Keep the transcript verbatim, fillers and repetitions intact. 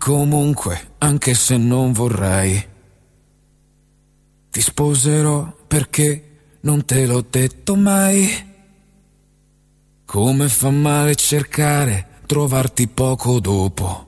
comunque, anche se non vorrei, ti sposerò perché non te l'ho detto mai. Come fa male cercare, trovarti poco dopo.